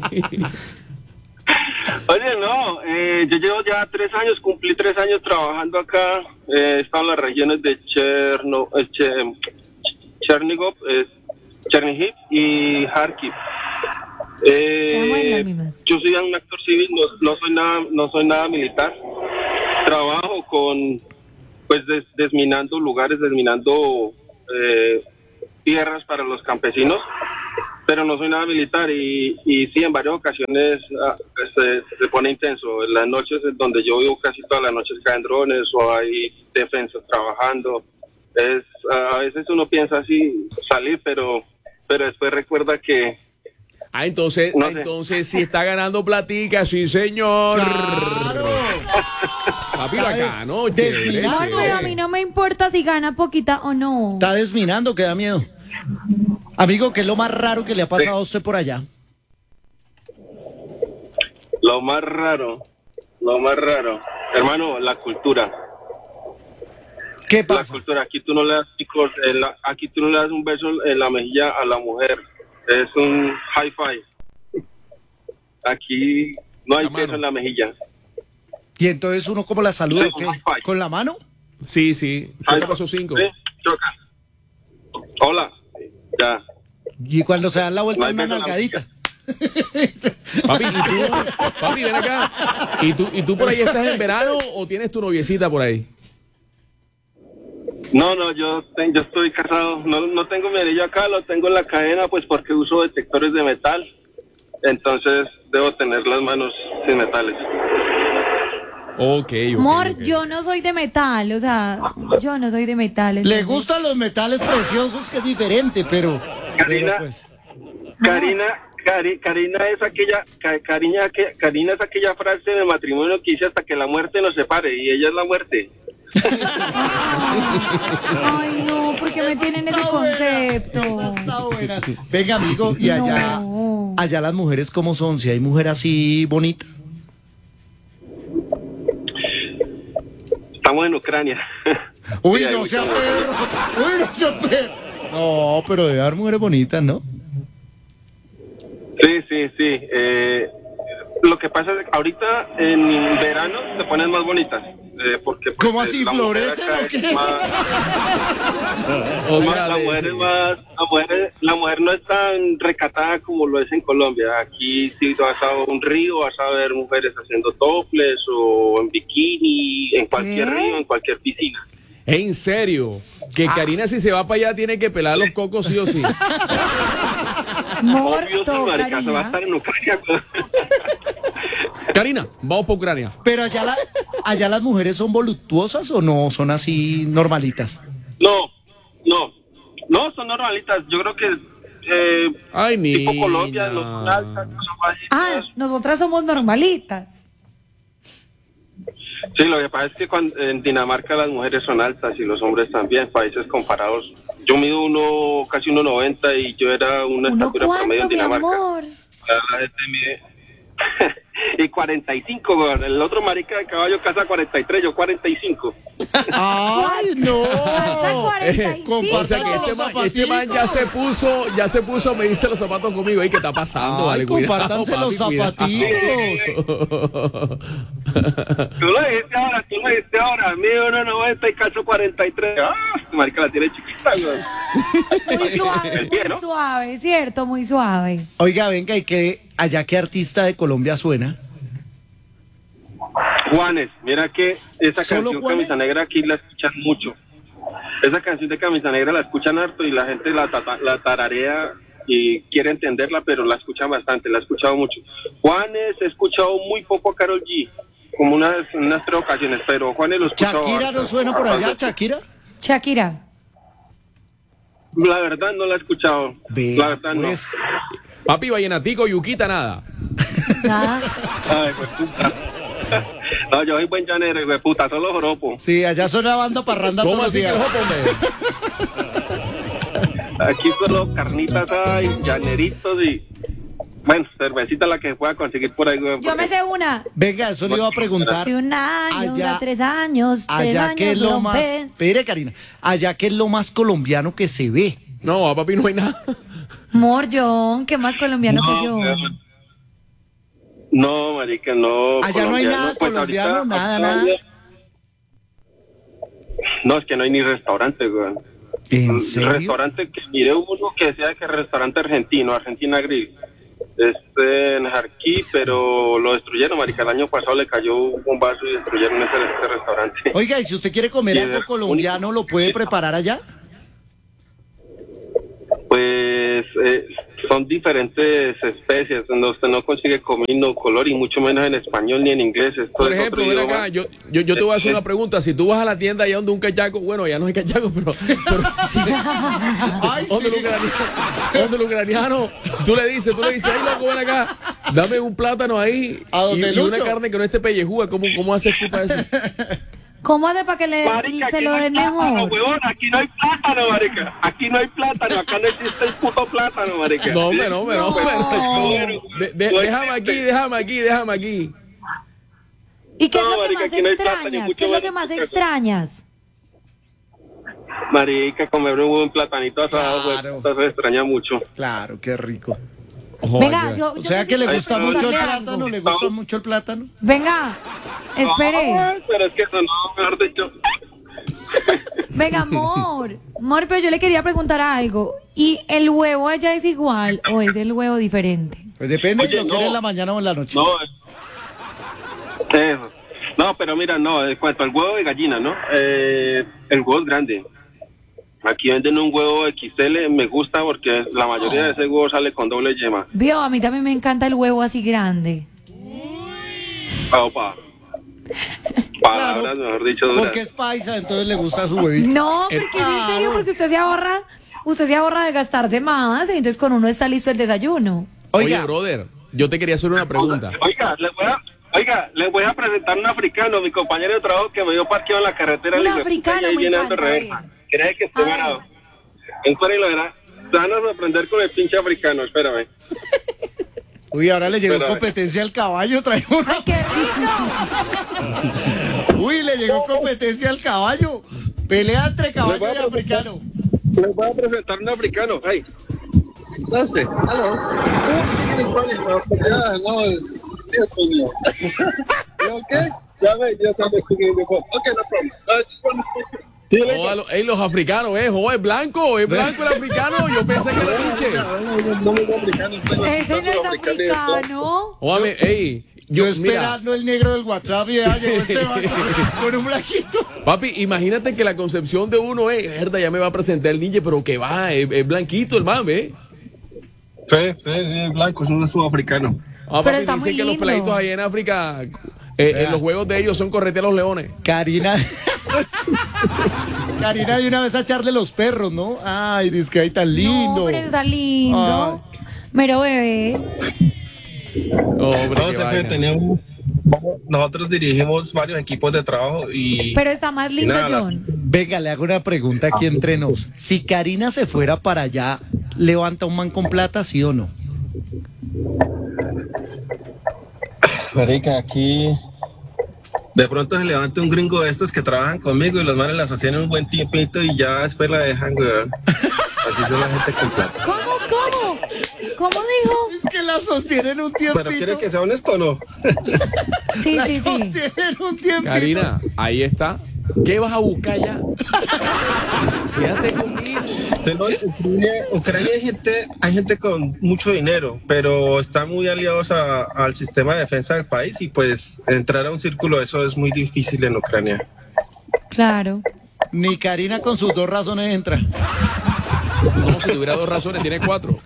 Oye, no, eh, yo llevo ya tres años, cumplí tres años trabajando acá. Eh, he estado en las regiones de Cherno, eh, Che- Chernigov, eh, Chernihiv y Kharkiv. Quedamos en las Eh, mismas. yo soy un actor civil, no, no soy nada, no soy nada militar. Trabajo con, pues, des- desminando lugares, desminando eh, tierras para los campesinos, pero no soy nada militar y, y sí, en varias ocasiones ah, se, se pone intenso. En las noches en donde yo vivo casi todas las noches caen drones o hay defensas trabajando. Es, a veces uno piensa así salir, pero, pero después recuerda que Ah, entonces, No ah, sé. entonces sí está ganando platica, sí señor. ¡Claro! Papi, Está bacano, des- chévere, desminando. Amor, pero a mí no me importa si gana poquita o no. Está desminando, que da miedo. Amigo, ¿qué es lo más raro que le ha pasado a usted por allá? lo más raro, lo más raro, hermano, la cultura. ¿Qué La pasa? cultura, aquí tú no le das picos, en la- aquí tú no le das un beso en la mejilla a la mujer, es un high five. Aquí no hay La mano. beso en la mejilla. ¿Y entonces uno cómo la saluda Sí, o qué? un high five. ¿Con la mano? Sí, sí, High ¿qué pasó cinco? Sí, choca. Hola, ya. Y cuando se dan la vuelta No hay una beso en la nalgadita. Papi, ¿y tú? Papi, ven acá. ¿Y tú, ¿Y tú por ahí estás en verano o tienes tu noviecita por ahí? No, no, yo, ten- yo estoy casado, no, no tengo mi anillo acá, lo tengo en la cadena, pues porque uso detectores de metal, entonces debo tener las manos sin metales. Ok, ok. Amor, ok. yo no soy de metal, o sea, yo no soy de metal. Le entonces- gustan los metales preciosos, que es diferente, pero... Karina, pero pues, Karina, Cari- Karina es aquella, Ca- Karina, que- Karina es aquella frase de matrimonio que dice hasta que la muerte nos separe, y ella es la muerte. Ay, no, ¿por que me tienen ese concepto. Esa está buena. Venga, amigo, y allá, No. allá las mujeres, ¿cómo son? Si hay mujer así bonita. Estamos en Ucrania. Uy, Sí, hay no muchas sea mujeres. perro. Uy, no sea perro. No, pero debe haber mujeres bonitas, ¿no? Sí, sí, sí. Eh, lo que pasa es que ahorita en verano se ponen más bonitas. Eh, porque, pues, ¿Cómo así, la mujer florecen acá o qué? es más- O más- sea, la, de- mujer es más, la, mujer, la mujer no es tan recatada como lo es en Colombia. Aquí sí vas a un río, vas a ver mujeres haciendo toples o en bikini, en cualquier ¿Qué? río, en cualquier piscina. En serio, que Karina si se va para allá tiene que pelar los cocos sí o sí. Obvio, sí, Morto, marica, se va a Karina. estar en Ucrania. pues. Karina, vamos para Ucrania. Pero allá, la- allá las mujeres son voluptuosas o no, son así normalitas. No, no, no, son normalitas. Yo creo que eh, Ay, tipo niña. Colombia, no son altas, no son bajitas. Ah, nosotras somos normalitas. Sí, lo que pasa es que cuando, en Dinamarca las mujeres son altas y los hombres también, países comparados. Yo mido uno, casi uno noventa y yo era una ¿Uno estatura promedio en cuánto, mi Dinamarca. amor? La gente mide... y cuarenta y cinco, weón. El otro marica de caballo casa cuarenta y tres, yo cuarenta y cinco. ¡Ay, no! Calza cuarenta y cinco. Compartan O sea que este los man, este man ya se puso, ya se puso a medirse los zapatos conmigo. ¿Y qué está pasando? Ay, Vale, cuidado, compártanse los papi, cuidado. zapaticos. Tú lo dijiste ahora, tú lo dijiste ahora. Mido uno noventa y calzo cuarenta y tres. Ah, este marica la tiene chiquita, weón. Muy suave, El pie, ¿no? muy suave, ¿cierto? Muy suave. Oiga, venga, ¿y qué, allá qué artista de Colombia suena? Juanes, mira que esa ¿Solo canción Juanes? Camisa Negra aquí la escuchan mucho. Esa canción de Camisa Negra la escuchan harto y la gente la, tata- la tararea y quiere entenderla, pero la escuchan bastante, la he escuchado mucho. Juanes, he escuchado muy poco a Karol G, como unas, unas tres ocasiones, pero Juanes lo he escuchado ¿Shakira no bastante. suena por allá, Shakira? Shakira. La verdad no la he escuchado. Ve, la verdad pues. Papi, vallenatico, yuquita, nada. Nada. no. Ay, pues puta. No, yo soy buen llanero, hijo de puta, solo joropo. Sí, allá suena banda parranda ¿Cómo todos los así que el días. jopo, hombre? Aquí solo carnitas hay, llaneritos y... Bueno, cervecita la que se pueda conseguir por ahí, güey. Yo me porque- sé una. Venga, eso le iba a preguntar. Hace un año, Allá- dura tres años, tres Allá años, que es lo dura un más... pez. Espere, Karina. Allá que es lo más colombiano que se ve. No, papi, no hay nada. Mor, John, ¿qué más colombiano No, que yo? pero- No, marica, no. Allá no hay colombiano, nada pues, colombiano, ahorita- nada, ahorita- nada. No, es que no hay ni restaurante, güey. ¿En serio? Restaurante que mire uno que sea que restaurante argentino, Argentina Grill. Este en Jarquí, pero lo destruyeron, marica. El año pasado le cayó un bombazo y destruyeron ese, ese restaurante. Oiga, y si usted quiere comer Sí, algo es colombiano, ¿lo puede preparar allá? Pues eh, son diferentes especies, donde usted no consigue comino, color y mucho menos en español ni en inglés. Esto Por es ejemplo, otro ven idioma. acá, yo, yo, yo te voy a hacer una pregunta. Si tú vas a la tienda allá donde un cachaco, bueno, ya no hay cachaco, pero, pero Ay, donde, el sí. ucraniano, donde el ucraniano, tú le dices, tú le dices, ay loco, ven acá, dame un plátano ahí ¿A y, donde y una Lucho? carne que no esté pellejúa. ¿Cómo, cómo haces tú para eso? ¿Cómo hace para que le, Marica, se aquí lo no hay den plátano, mejor? huevón, aquí no hay plátano, marica. Aquí no hay plátano, acá no existe el puto plátano, marica. No, hombre, no, hombre, no, hombre, no. Bueno, De- de- no déjame aquí, existe. déjame aquí, déjame aquí. ¿Y qué es No, lo que marica, más aquí no hay plátano, extrañas? mucho ¿Qué es lo que menos más queso. extrañas? Marica, comer un buen platanito asado, güey, Claro. eso se extraña mucho. Claro, qué rico. Venga, yo, O yo sea que le necesito gusta mucho el preguntarle algo. plátano, le gusta mucho el plátano. Venga, espere. Ay, pero es que eso no, mejor dicho. Venga, amor. Amor, pero yo le quería preguntar algo. ¿Y el huevo allá es igual o es el huevo diferente? Pues depende Oye, de lo que no. era en la mañana o en la noche. No, eso. No, pero mira, no, en cuanto al huevo de gallina, ¿no? Eh, el huevo es grande. Aquí venden un huevo equis ele, me gusta porque la mayoría de ese huevo sale con doble yema. Vio, a mí también me encanta el huevo así grande. Opa. Palabras, Claro, mejor dicho, duras. Porque es paisa, entonces le gusta su huevito. No, porque es en serio, porque usted se ahorra, usted se ahorra de gastarse más, entonces con uno está listo el desayuno. Oye, Oiga, brother, yo te quería hacer una pregunta. Oiga, les voy a, oiga, les voy a presentar un africano, mi compañero de trabajo que me dio parqueo en la carretera. Un le digo, africano, "Puta, ahí me viene encanta, dando reversa. a ver. ¿Cree que estoy A ver. ganado? Espera y lo verá. Te van a sorprender con el pinche africano, espérame. Uy, ahora le llegó Espérame. competencia al caballo, trae una... ¡Ay, qué rico! Uy, le llegó competencia al caballo. Pelea entre caballo voy a y africano. Les voy a presentar un africano. Ay. ¿Dónde? Hello. Oh, speaking Spanish, bro. Yeah, no, español. Okay? Yeah, mate, yes, I'm speaking in the phone. Okay, no problem. Uh, just one. See you later. Oh, lo- ey, los africanos, eh, jo, es blanco, es blanco el africano. Yo pensé que era pinche. No me voy africano. Ese no es africano. Óame, ey. Yo, Yo, mira, esperando el negro del WhatsApp y ya llegó este vato con un blanquito. papi, imagínate que la concepción de uno es, verdad, ya me va a presentar el ninja, pero que va, es, es blanquito el man, ¿eh? Sí, sí, sí, es blanco, es un sudafricano. Ah, Pero papi, está dicen muy que los lindo. peladitos ahí en África, eh, en los juegos de ellos son corretear a los leones. Karina. Karina de una vez a echarle los perros, ¿no? Ay, dice que ahí tan lindo. No, hombre, está lindo. Mero bebé. Oh, hombre, No, qué siempre vaina. teníamos, nosotros dirigimos varios equipos de trabajo y... Pero está más lindo, nada, las- John. Venga, le hago una pregunta aquí entre nos. Si Karina se fuera para allá, ¿levanta un man con plata, sí o no? Marica, aquí de pronto se levanta un gringo de estos que trabajan conmigo y los manes la sostienen un buen tiempito y ya después la dejan, weón. Así son la gente con plata. ¿Cómo, cómo? ¿Cómo dijo? Es que la sostienen un tiempito. Pero ¿quiere que sea honesto o no? Sí, La sí, sí. sostienen un tiempito. Karina, ahí está. ¿Qué vas a buscar ya? Quédate conmigo. Sí, no, Ucrania, Ucrania hay gente, hay gente con mucho dinero, pero están muy aliados a- al sistema de defensa del país y pues entrar a un círculo de eso es muy difícil en Ucrania. Claro. Ni Karina con sus dos razones entra. Como si tuviera dos razones, tiene cuatro.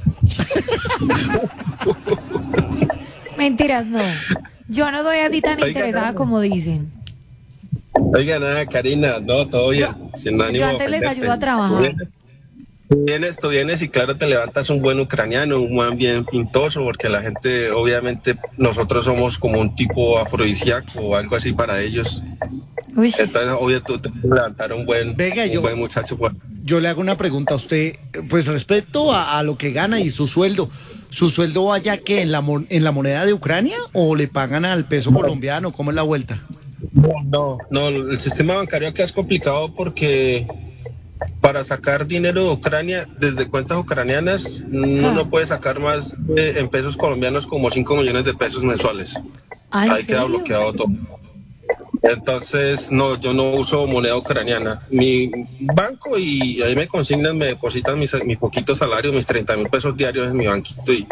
Mentiras, no. Yo no soy así tan Oiga, interesada no. como dicen. Oiga, nada, Karina, no, todo bien. Sin ánimo yo de antes les ofenderte. ayudo a trabajar. Tú vienes, tú vienes, tú vienes y claro, te levantas un buen ucraniano, un buen bien pintoso, porque la gente, obviamente, nosotros somos como un tipo afrodisíaco o algo así para ellos. Uy, Entonces, obvio, tú te puedes levantar un buen, Venga, un yo- buen muchacho. Pues. Yo le hago una pregunta a usted, pues respecto a, a lo que gana y su sueldo. ¿Su sueldo vaya que en la, mon- en la moneda de Ucrania o le pagan al peso colombiano? ¿Cómo es la vuelta? No, no, el sistema bancario acá es complicado porque para sacar dinero de Ucrania desde cuentas ucranianas no, Ah. no puede sacar más de- en pesos colombianos como cinco millones de pesos mensuales. ¿ah, en Ahí queda serio? bloqueado todo. Entonces, no, yo no uso moneda ucraniana. Mi banco y ahí me consignan, me depositan mis, mi poquito salario, mis treinta mil pesos diarios en mi banquito y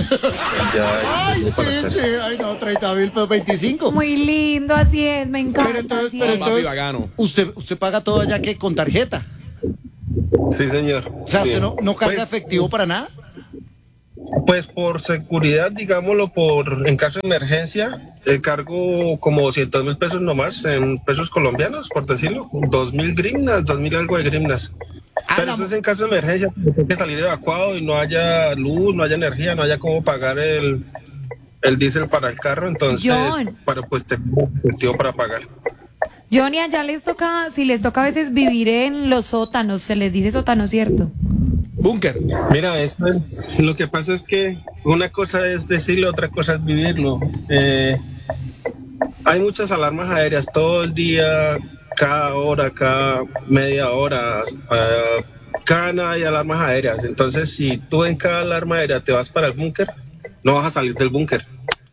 ya. Ay, y para sí, casa. sí, ay no, treinta mil pesos, veinticinco. Muy lindo, así es, me encanta. Pero entonces, así pero es. Papi, entonces bacano. usted, usted paga todo allá que con tarjeta. Sí, señor. O sea, Sí. usted no, no carga Pues, efectivo para nada. Pues por seguridad, digámoslo, por en caso de emergencia, eh, cargo como doscientos mil pesos nomás en pesos colombianos, por decirlo, dos mil grimnas, dos mil algo de grimnas. Ah, Pero la- eso es en caso de emergencia, porque hay que salir evacuado y no haya luz, no haya energía, no haya cómo pagar el, el diésel para el carro, entonces, John. para pues tengo efectivo para pagar. Johnny, allá les toca, si les toca a veces vivir en los sótanos, se les dice sótano, ¿cierto? Búnker. Mira, eso es- lo que pasa es que una cosa es decirlo, otra cosa es vivirlo. Eh, hay muchas alarmas aéreas todo el día, cada hora, cada media hora, eh, cada nada hay alarmas aéreas. Entonces, si tú en cada alarma aérea te vas para el búnker, no vas a salir del búnker.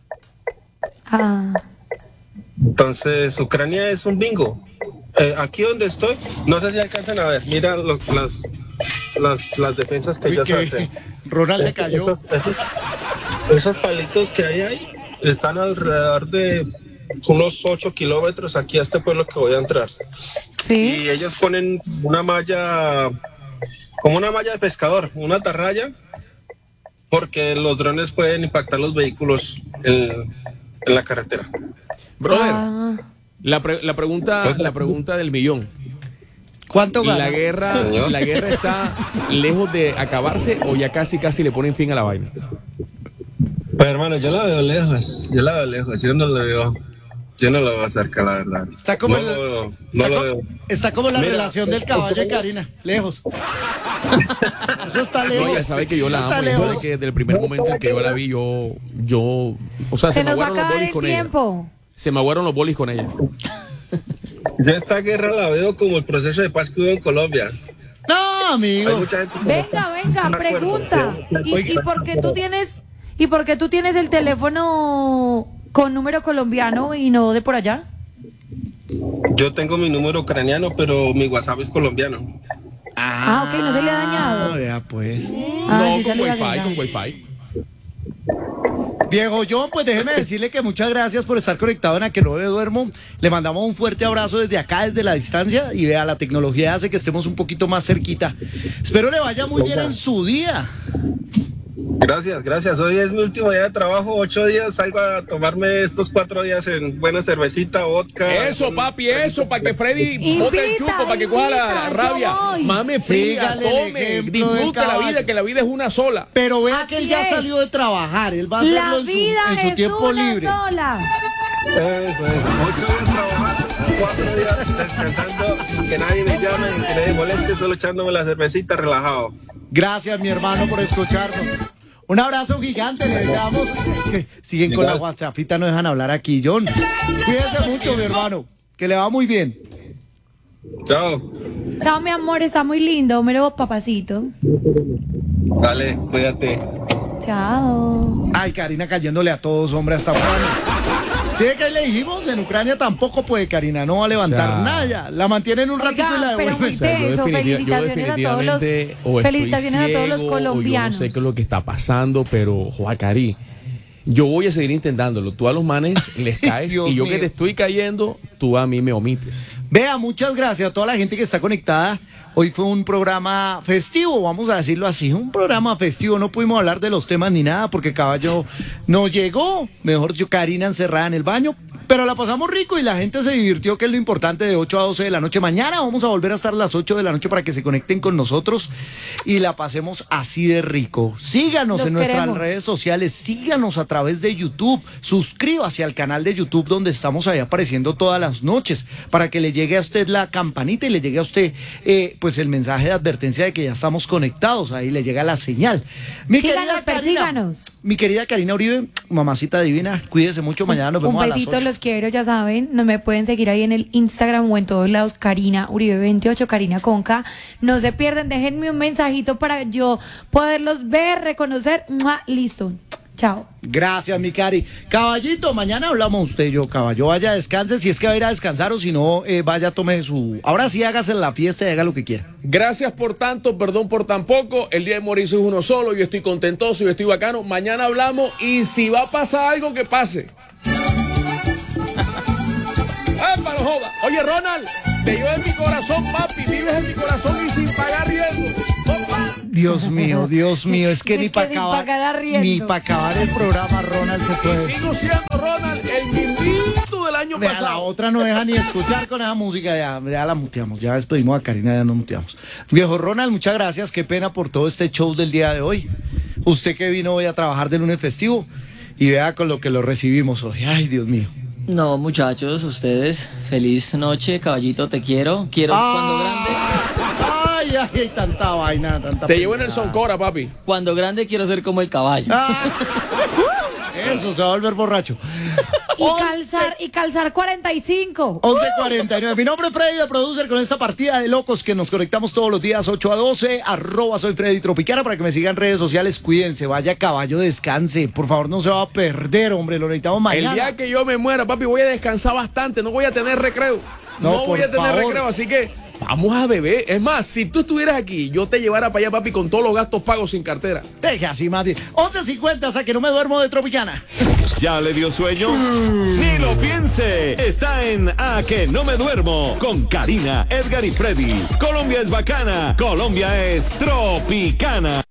Ah, Entonces, Ucrania es un bingo. Eh, aquí donde estoy, no sé si alcanzan a ver, mira lo- las, las, las defensas que Uy, ellos que hacen. Ronald se cayó. Esos, esos- esos palitos que hay ahí están alrededor de unos ocho kilómetros aquí a este pueblo que voy a entrar. sí. Y ellos ponen una malla, como una malla de pescador, una atarraya, porque los drones pueden impactar los vehículos en, en la carretera. Brother, Ah, la, pre- la pregunta, la pregunta del millón. ¿Cuánto gana? ¿La guerra, Señor. la guerra está lejos de acabarse o ya casi casi le ponen fin a la vaina? Pero hermano, yo la veo lejos, yo la veo lejos, yo no la veo yo no lo veo cerca, la verdad. Está como, no el- lo veo, está, no lo co- veo. está como la Mira, relación del caballo y Karina, lejos. Eso está lejos. No, ya sabe que yo la Eso está amo. Ya sabe lejos. que desde el primer momento en que yo la vi, yo, yo, o sea, se, Se me nos va a aguaron los acabar bolis el con ella. tiempo. Se me aguaron los bolis con ella. Yo esta guerra la veo como el proceso de paz que hubo en Colombia. No, amigo. Hay mucha gente que Venga, venga, no acuerdo. pregunta. ¿Y, Oiga. y por qué tú tienes y por qué tú tienes el teléfono con número colombiano y no de por allá? Yo tengo mi número ucraniano, pero mi WhatsApp es colombiano. Ah, ok, no se le ha dañado. Ah, vea pues. Ah, no, sí, con salió la wifi, ganga. con wifi. Viejo John, pues déjeme decirle que muchas gracias por estar conectado en A Que No Me Duermo. Le mandamos un fuerte abrazo desde acá, desde la distancia. Y vea, la tecnología hace que estemos un poquito más cerquita. Espero le vaya muy bien en su día. Gracias, gracias. Hoy es mi último día de trabajo, ocho días. Salgo a tomarme estos cuatro días en buena cervecita, vodka. Eso, papi, eso, para que Freddy bote el Invita, chupo, para que coja la, la invita, rabia. yo voy. Mame fría, Sígale el tome, ejemplo del disfrute la caballo. vida, que la vida es una sola. Pero vea Así que él ya es. salió de trabajar. Él va a hacerlo La en su, vida en su es tiempo una libre. sola. Eso, eso. Ocho días trabajando, cuatro días descansando sin que nadie me llame, sin que nadie me moleste, solo echándome la cervecita relajado. Gracias, mi hermano, por escucharnos. Un abrazo gigante, le deseamos. Es que siguen con la Igual. WhatsAppita, no dejan hablar aquí, John. Cuídense mucho, mi hermano. Que le va muy bien. Chao. Chao, mi amor, está muy lindo. Mero papacito. Dale, cuídate. Chao. Ay, Karina cayéndole a todos, hombre, hasta Ucrania. ¿Sí de que le dijimos? En Ucrania tampoco puede, Karina, no va a levantar Ya. nada ya. La mantienen un ratito y la Oiga, pero muy devuelven. yo Teso, definitiva- yo felicitaciones a todos los- definitivamente o estoy felicitaciones a todos los ciego, colombianos. o yo no sé qué es lo que está pasando, pero Juan Cari, yo voy a seguir intentándolo. Tú a los manes les caes Dios y yo mío. que te estoy cayendo, tú a mí me omites. Vea, muchas gracias a toda la gente que está conectada. Hoy fue un programa festivo, vamos a decirlo así, un programa festivo. No pudimos hablar de los temas ni nada porque Caballo no llegó. Mejor yo, Karina encerrada en el baño. Pero la pasamos rico y la gente se divirtió, que es lo importante, de ocho a doce de la noche. Mañana vamos a volver a estar a las ocho de la noche para que se conecten con nosotros y la pasemos así de rico. Síganos Los en nuestras queremos. redes sociales, síganos a través de YouTube, suscríbase al canal de YouTube donde estamos ahí apareciendo todas las noches para que le llegue a usted la campanita y le llegue a usted eh, pues el mensaje de advertencia de que ya estamos conectados, ahí le llega la señal. Mi Síganos, querida Karina, persíganos. mi querida Karina Uribe, mamacita divina, cuídese mucho, mañana nos Un vemos a las besito, ocho. los quiero, ya saben. No me pueden seguir ahí en el Instagram o en todos lados. Karina Uribe veintiocho, Karina Conca. No se pierdan, déjenme un mensajito para yo poderlos ver, reconocer. ¡Mua! Listo. Chao. Gracias, mi Cari. Caballito, mañana hablamos usted y yo, caballo. Vaya, descanse, si es que va a ir a descansar o si no, eh, vaya, tome su... Ahora sí, hágase la fiesta y haga lo que quiera. Gracias por tanto, perdón por tan poco. El día de morir soy uno solo, yo estoy contentoso, yo estoy bacano. Mañana hablamos y si va a pasar algo, que pase. ¡Epa, no joda! Oye, Ronald, te llevo en mi corazón, papi. Vives en mi corazón y sin pagar riesgo. ¡Opa! Dios mío, Dios mío, es que Es ni que para sin acabar, pagar arriendo. ni para acabar el programa, Ronald se Y puede. sigo siendo, Ronald, el mismito del año Vea, la pasado. otra no deja ni escuchar con esa música, ya, ya la muteamos, ya despedimos a Karina, ya nos muteamos. Viejo Ronald, muchas gracias, qué pena por todo este show del día de hoy. Usted que vino hoy a trabajar de lunes festivo y vea con lo que lo recibimos hoy. Ay, Dios mío. No, muchachos, ustedes, feliz noche, caballito, te quiero. Quiero cuando grande. Ay, ay, ay, tanta vaina, tanta Te llevo en el pendejada. Soncora, papi. Cuando grande quiero ser como el caballo. Ah, eso, se va a volver borracho. Y calzar, y calzar cuarenta y cinco. once cuarenta y nueve. Mi nombre es Freddy, el producer, con esta partida de locos que nos conectamos todos los días ocho a doce. Arroba soy Freddy Tropicana para que me sigan en redes sociales. Cuídense, vaya caballo, descanse. Por favor, no se va a perder, hombre. Lo necesitamos mañana. El día que yo me muera, papi, voy a descansar bastante. No voy a tener recreo. No, No, voy por a tener favor. recreo, así que vamos a beber. Es más, si tú estuvieras aquí, yo te llevara para allá, papi, con todos los gastos pagos sin cartera. Deje así más bien. once cincuenta, o sea que no me duermo de Tropicana. ¿Ya le dio sueño? Ni lo piense. Está en A Que No Me Duermo con Karina, Edgar y Freddy. Colombia es bacana. Colombia es tropicana.